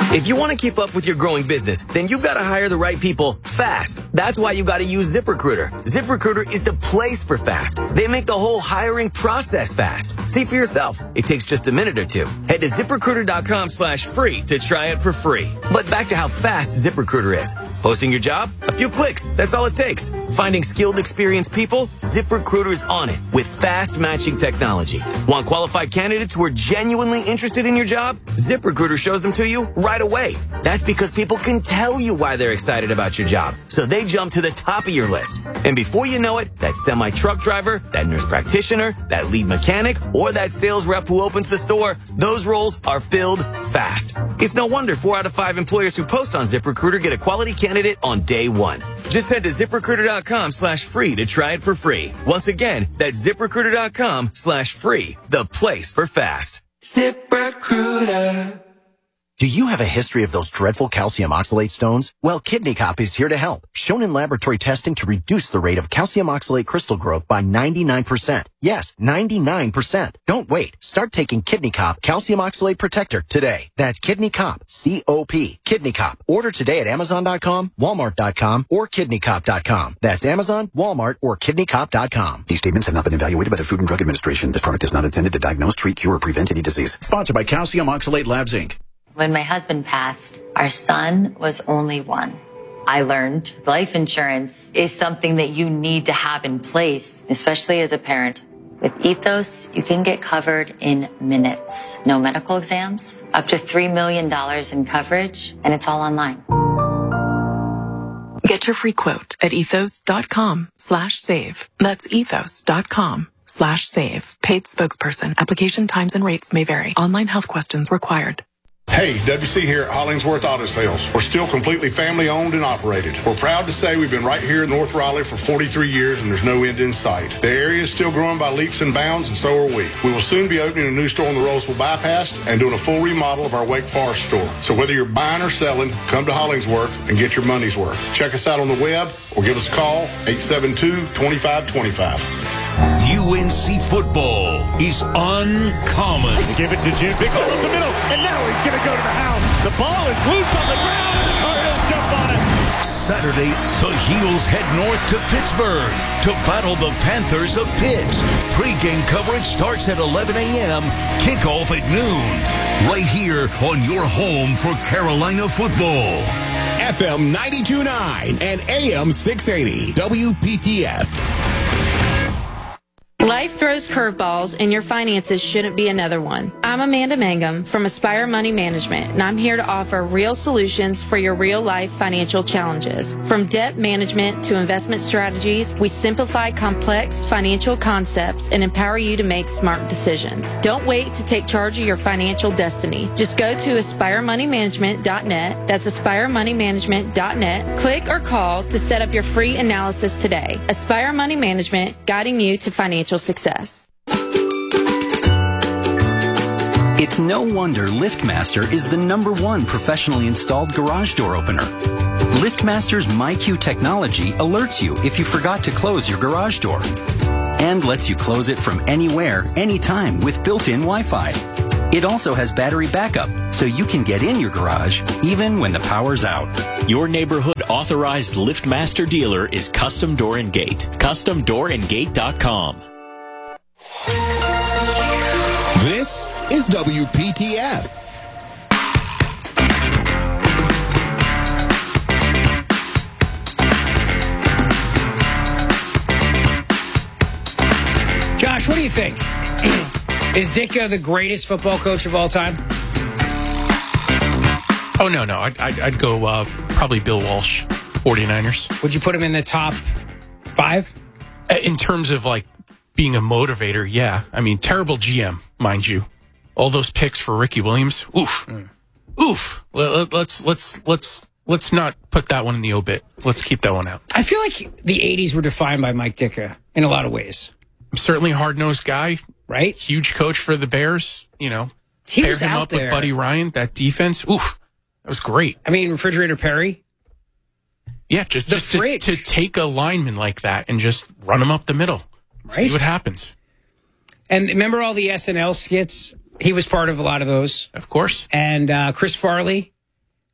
If you want to keep up with your growing business, then you've got to hire the right people fast. That's why you got to use ZipRecruiter. ZipRecruiter is the place for fast. They make the whole hiring process fast. See for yourself. It takes just a minute or two. Head to ZipRecruiter.com/free to try it for free. But back to how fast ZipRecruiter is. Posting your job? A few clicks. That's all it takes. Finding skilled, experienced people? ZipRecruiter's on it with fast matching technology. Want qualified candidates who are genuinely interested in your job? ZipRecruiter shows them to you right away. That's because people can tell you why they're excited about your job. So they jump to the top of your list. And before you know it, that semi-truck driver, that nurse practitioner, that lead mechanic, or that sales rep who opens the store, those roles are filled fast. It's no wonder 4 out of 5 employers who post on ZipRecruiter get a quality candidate on day one. Just head to ZipRecruiter.com/free to try it for free. Once again, that's ZipRecruiter.com/free, the place for fast. ZipRecruiter. Do you have a history of those dreadful calcium oxalate stones? Well, Kidney Cop is here to help. Shown in laboratory testing to reduce the rate of calcium oxalate crystal growth by 99%. Yes, 99%. Don't wait. Start taking Kidney Cop Calcium Oxalate Protector today. That's Kidney Cop, C-O-P. Kidney Cop. Order today at Amazon.com, Walmart.com, or KidneyCop.com. That's Amazon, Walmart, or KidneyCop.com. These statements have not been evaluated by the Food and Drug Administration. This product is not intended to diagnose, treat, cure, or prevent any disease. Sponsored by Calcium Oxalate Labs, Inc. When my husband passed, our son was only 1. I learned life insurance is something that you need to have in place, especially as a parent. With Ethos, you can get covered in minutes. No medical exams, up to $3 million in coverage, and it's all online. Get your free quote at ethos.com/save. That's ethos.com/save. Paid spokesperson. Application times and rates may vary. Online health questions required. Hey, WC here at Hollingsworth Auto Sales. We're still completely family owned and operated. We're proud to say we've been right here in North Raleigh for 43 years and there's no end in sight. The area is still growing by leaps and bounds and so are we. We will soon be opening a new store on the Roseville Bypass and doing a full remodel of our Wake Forest store. So whether you're buying or selling, come to Hollingsworth and get your money's worth. Check us out on the web or give us a call, 872-2525. UNC football is uncommon. They give it to Jim. Big hole in the middle, and now he's going to go to the house. The ball is loose on the ground. Cardinals jump on it. Saturday, the Heels head north to Pittsburgh to battle the Panthers of Pitt. Pre-game coverage starts at 11 a.m., kickoff at noon. Right here on your home for Carolina football. FM 92.9 and AM 680. WPTF. Life throws curveballs, and your finances shouldn't be another one. I'm Amanda Mangum from Aspire Money Management, and I'm here to offer real solutions for your real-life financial challenges. From debt management to investment strategies, we simplify complex financial concepts and empower you to make smart decisions. Don't wait to take charge of your financial destiny. Just go to AspireMoneyManagement.net. That's AspireMoneyManagement.net. Click or call to set up your free analysis today. Aspire Money Management, guiding you to financial success. It's no wonder LiftMaster is the #1 professionally installed garage door opener. LiftMaster's MyQ technology alerts you if you forgot to close your garage door and lets you close it from anywhere, anytime with built-in Wi-Fi. It also has battery backup, so you can get in your garage even when the power's out. Your neighborhood authorized LiftMaster dealer is Custom Door & Gate. CustomDoorandGate.com. This is WPTF. Josh, what do you think? Is Ditka the greatest football coach of all time? Oh, no. I'd go probably Bill Walsh, 49ers. Would you put him in the top 5? In terms of, like, being a motivator, yeah. I mean, terrible GM, mind you. All those picks for Ricky Williams, oof. Oof. Let's not put that one in the obit. Let's keep that one out. I feel like the 80s were defined by Mike Ditka in a lot of ways. Certainly hard-nosed guy. Right? Huge coach for the Bears, you know. He Pair was him out up there. with Buddy Ryan, that defense. Oof. That was great. I mean, Refrigerator Perry. Yeah, just to take a lineman like that and just run him up the middle. Right? See what happens. And remember all the SNL skits? He was part of a lot of those. Of course. And Chris Farley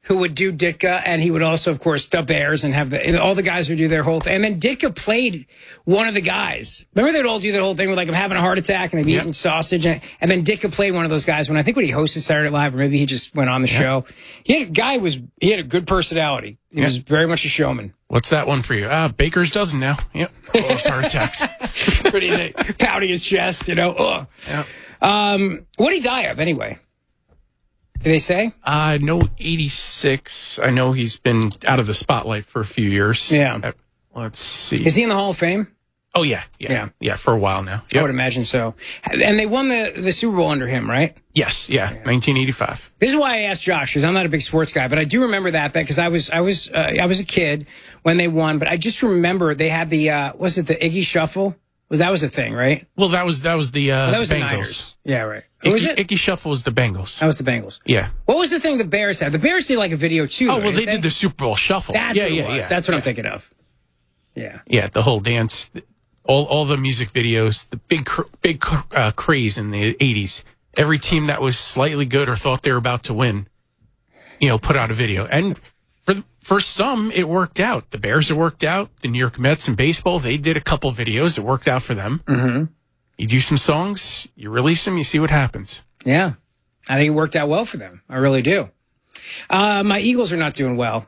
who would do Ditka, and he would also, of course, the Bears and have all the guys would do their whole thing. And then Ditka played one of the guys. Remember they'd all do the whole thing with like, I'm having a heart attack, and they'd be eating sausage. And then Ditka played one of those guys when I think when he hosted Saturday Night Live, or maybe he just went on the show. He had a good personality. He was very much a showman. What's that one for you? Baker's dozen now. Yep. Heart attacks. Pretty pouting his chest, you know. Ugh. Yep. What did he die of anyway? Did they say? No, 86. I know he's been out of the spotlight for a few years. Yeah. Let's see. Is he in the Hall of Fame? Oh, yeah, for a while now. Yep. I would imagine so. And they won the Super Bowl under him, right? Yes, 1985. This is why I asked Josh, because I'm not a big sports guy, but I do remember that because I was a kid when they won, but I just remember they had the was it the Iggy Shuffle? That was a thing, right? Well, that was the that was Bengals. The Niners. Yeah, right. Was it? Iggy Shuffle was the Bengals. That was the Bengals. Yeah. What was the thing the Bears had? The Bears did like a video too. Oh, well, they did the Super Bowl Shuffle. That's what it was. That's what I'm thinking of. Yeah. Yeah, the whole dance, all the music videos, the big craze in the 80s. Every team that was slightly good or thought they were about to win, put out a video. And for some, it worked out. The Bears, it worked out. The New York Mets in baseball, they did a couple videos. It worked out for them. Mm-hmm. You do some songs, you release them, you see what happens. Yeah. I think it worked out well for them. I really do. My Eagles are not doing well.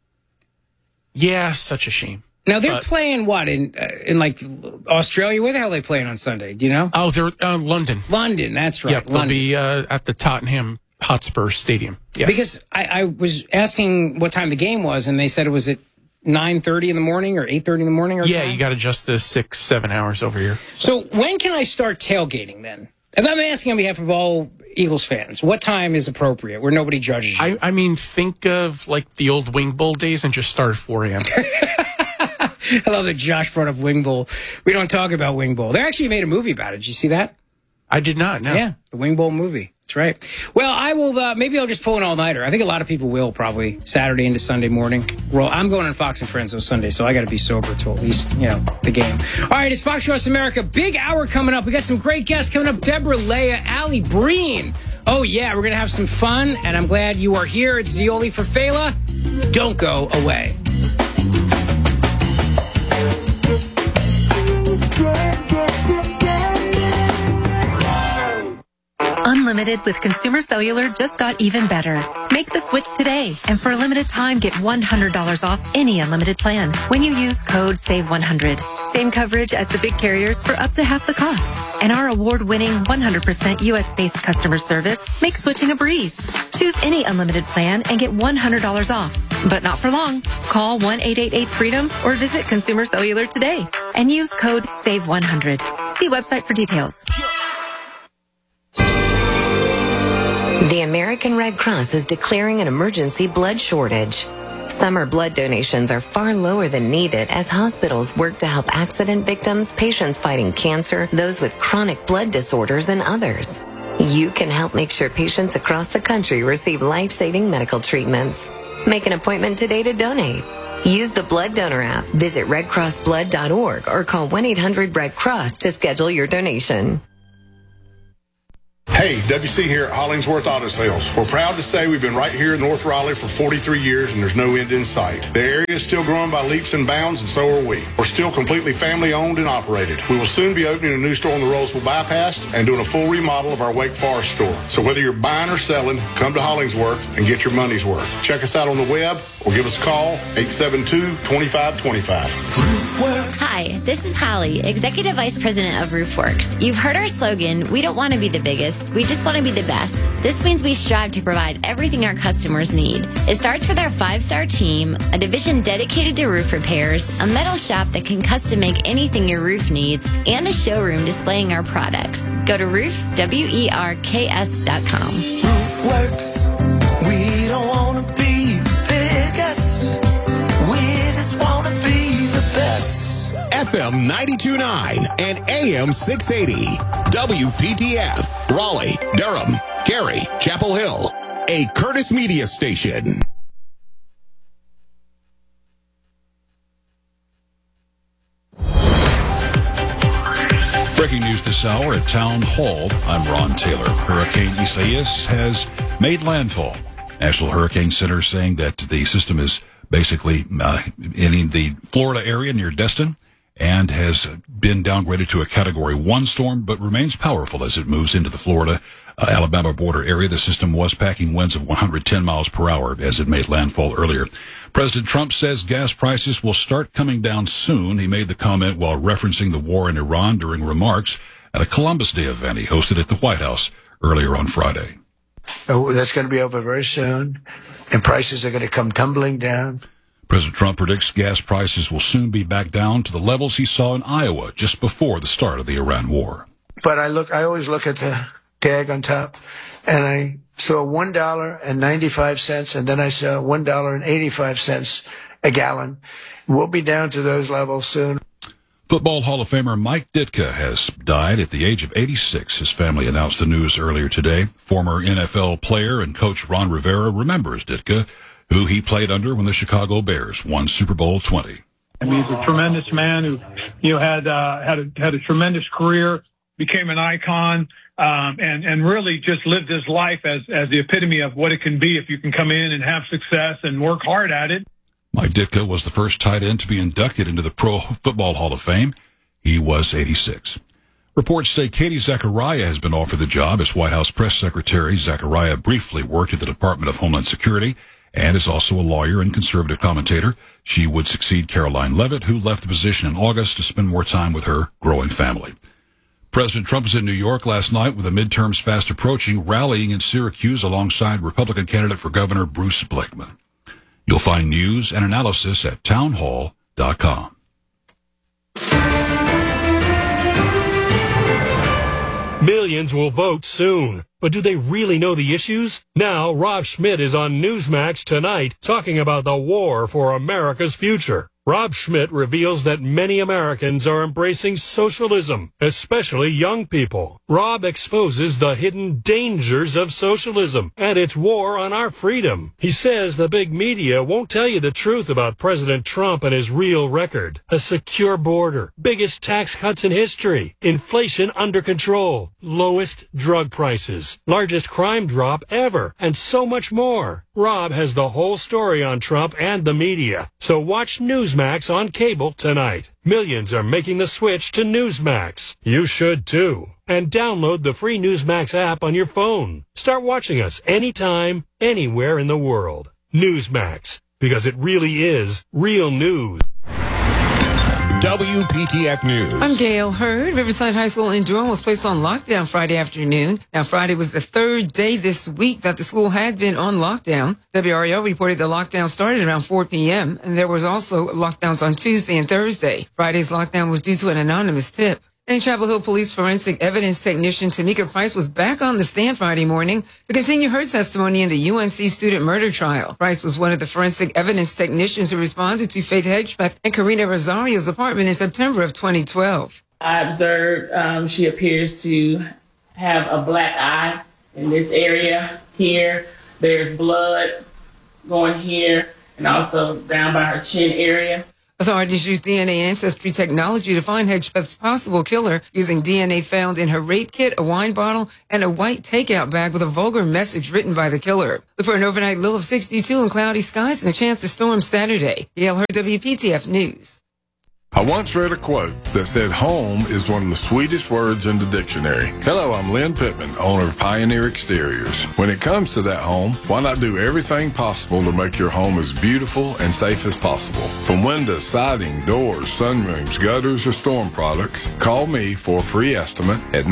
Yeah, such a shame. Now, they're playing what? In like Australia? Where the hell are they playing on Sunday? Do you know? Oh, they're London. London, that's right. Yep, they'll be at the Tottenham Hotspur Stadium. Yes. Because I was asking what time the game was, and they said it was at 9:30 in the morning or 8:30 in the morning. Yeah, you got to adjust the 6-7 hours over here. So when can I start tailgating then? And I'm asking on behalf of all Eagles fans, what time is appropriate where nobody judges you? I mean, think of like the old Wing Bowl days and just start at 4 a.m. I love that Josh brought up Wing Bowl. We don't talk about Wing Bowl. They actually made a movie about it. Did you see that? I did not, no. Yeah, the Wing Bowl movie. That's right. Well, I will, maybe I'll just pull an all-nighter. I think a lot of people will probably Saturday into Sunday morning. Well, I'm going on Fox and Friends on Sunday, so I got to be sober till at least, the game. All right, it's Fox Across America. Big hour coming up. We got some great guests coming up. Deborah Leah, Allie Breen. Oh, yeah, we're going to have some fun, and I'm glad you are here. It's Zioli for Fela. Don't go away. Unlimited with Consumer Cellular just got even better. Make the switch today, and for a limited time, get $100 off any unlimited plan when you use code SAVE100. Same coverage as the big carriers for up to half the cost. And our award-winning 100% U.S.-based customer service makes switching a breeze. Choose any unlimited plan and get $100 off. But not for long. Call 1-888-FREEDOM or visit Consumer Cellular today and use code SAVE100. See website for details. The American Red Cross is declaring an emergency blood shortage. Summer blood donations are far lower than needed as hospitals work to help accident victims, patients fighting cancer, those with chronic blood disorders, and others. You can help make sure patients across the country receive life-saving medical treatments. Make an appointment today to donate. Use the Blood Donor app, visit redcrossblood.org, or call 1-800-RED-CROSS to schedule your donation. Hey, WC here at Hollingsworth Auto Sales. We're proud to say we've been right here in North Raleigh for 43 years and there's no end in sight. The area is still growing by leaps and bounds, and so are we. We're still completely family owned and operated. We will soon be opening a new store on the Roseville Bypass and doing a full remodel of our Wake Forest store. So whether you're buying or selling, come to Hollingsworth and get your money's worth. Check us out on the web or give us a call, 872-2525. Hi, this is Holly, Executive Vice President of RoofWorks. You've heard our slogan, we don't want to be the biggest, we just want to be the best. This means we strive to provide everything our customers need. It starts with our 5-star team, a division dedicated to roof repairs, a metal shop that can custom make anything your roof needs, and a showroom displaying our products. Go to roofwerks.com. RoofWorks, we don't want to be the biggest, we just want to be the best. FM 92.9 and AM 680. WPTF. Raleigh, Durham, Cary, Chapel Hill. A Curtis Media station. Breaking news this hour at Town Hall. I'm Ron Taylor. Hurricane Isaias has made landfall National Hurricane Center saying that the system is basically in the Florida area near Destin and has been downgraded to a Category 1 storm, but remains powerful as it moves into the Florida Alabama border area. The system was packing winds of 110 miles per hour as it made landfall earlier. President Trump says gas prices will start coming down soon. He made the comment while referencing the war in Iran during remarks at a Columbus Day event he hosted at the White House earlier on Friday. Oh, that's going to be over very soon, and prices are going to come tumbling down. President Trump predicts gas prices will soon be back down to the levels he saw in Iowa just before the start of the Iran war. But I always look at the tag on top, and I saw $1.95, and then I saw $1.85 a gallon. We'll be down to those levels soon. Football Hall of Famer Mike Ditka has died at the age of 86. His family announced the news earlier today. Former NFL player and coach Ron Rivera remembers Ditka, who he played under when the Chicago Bears won Super Bowl 20. I mean, he's a tremendous man who, had a tremendous career, became an icon, and really just lived his life as the epitome of what it can be if you can come in and have success and work hard at it. Mike Ditka was the first tight end to be inducted into the Pro Football Hall of Fame. He was 86. Reports say Katie Zachariah has been offered the job as White House press secretary. Zachariah briefly worked at the Department of Homeland Security and is also a lawyer and conservative commentator. She would succeed Caroline Leavitt, who left the position in August to spend more time with her growing family. President Trump was in New York last night with the midterms fast approaching, rallying in Syracuse alongside Republican candidate for governor Bruce Blakeman. You'll find news and analysis at townhall.com. Millions will vote soon. But do they really know the issues? Now, Rob Schmidt is on Newsmax tonight talking about the war for America's future. Rob Schmidt reveals that many Americans are embracing socialism, especially young people. Rob exposes the hidden dangers of socialism and its war on our freedom. He says the big media won't tell you the truth about President Trump and his real record. A secure border, biggest tax cuts in history, inflation under control, lowest drug prices, largest crime drop ever, and so much more. Rob has the whole story on Trump and the media. So watch Newsmax on cable tonight. Millions are making the switch to Newsmax. You should too. And download the free Newsmax app on your phone. Start watching us anytime, anywhere in the world. Newsmax, because it really is real news. WPTF News. I'm Gail Hurd. Riverside High School in Durham was placed on lockdown Friday afternoon. Now, Friday was the third day this week that the school had been on lockdown. WRAL reported the lockdown started around 4 p.m., and there was also lockdowns on Tuesday and Thursday. Friday's lockdown was due to an anonymous tip. And Chapel Hill Police forensic evidence technician Tamika Price was back on the stand Friday morning to continue her testimony in the UNC student murder trial. Price was one of the forensic evidence technicians who responded to Faith Hedgepeth and Karina Rosario's apartment in September of 2012. I observed she appears to have a black eye in this area here. There's blood going here and also down by her chin area. Authorities used DNA ancestry technology to find Hedgepeth's possible killer using DNA found in her rape kit, a wine bottle, and a white takeout bag with a vulgar message written by the killer. Look for an overnight low of 62 and cloudy skies and a chance of storms Saturday. Gail Hurd, WPTF News. I once read a quote that said home is one of the sweetest words in the dictionary. Hello, I'm Lynn Pittman, owner of Pioneer Exteriors. When it comes to that home, why not do everything possible to make your home as beautiful and safe as possible? From windows, siding, doors, sunrooms, gutters, or storm products, call me for a free estimate at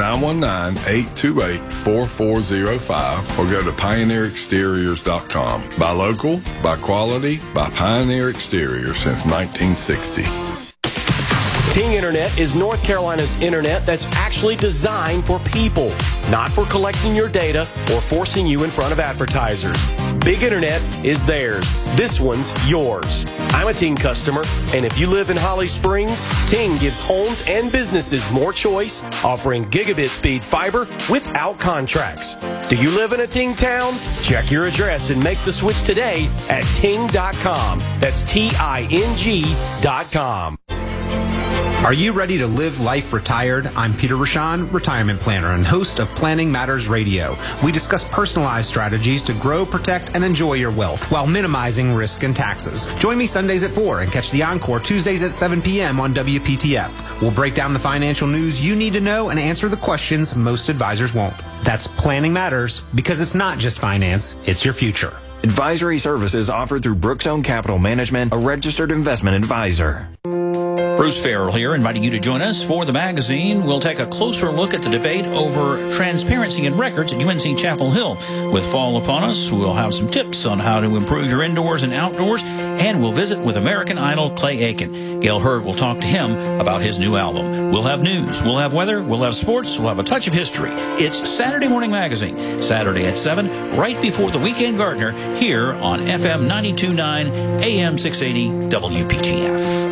919-828-4405 or go to pioneerexteriors.com. Buy local, buy quality, buy Pioneer Exteriors since 1960. Ting Internet is North Carolina's internet that's actually designed for people, not for collecting your data or forcing you in front of advertisers. Big Internet is theirs. This one's yours. I'm a Ting customer, and if you live in Holly Springs, Ting gives homes and businesses more choice, offering gigabit speed fiber without contracts. Do you live in a Ting town? Check your address and make the switch today at ting.com. That's TING.com. Are you ready to live life retired? I'm Peter Rashan, retirement planner and host of Planning Matters Radio. We discuss personalized strategies to grow, protect, and enjoy your wealth while minimizing risk and taxes. Join me Sundays at 4 and catch the encore Tuesdays at 7 p.m. on WPTF. We'll break down the financial news you need to know and answer the questions most advisors won't. That's Planning Matters, because it's not just finance, it's your future. Advisory services offered through Brookstone Capital Management, a registered investment advisor. Bruce Farrell here, inviting you to join us for the magazine. We'll take a closer look at the debate over transparency in records at UNC Chapel Hill. With fall upon us, we'll have some tips on how to improve your indoors and outdoors, and we'll visit with American Idol Clay Aiken. Gail Hurd will talk to him about his new album. We'll have news, we'll have weather, we'll have sports, we'll have a touch of history. It's Saturday Morning Magazine, Saturday at 7, right before the Weekend Gardener, here on FM 92.9, AM 680, WPTF.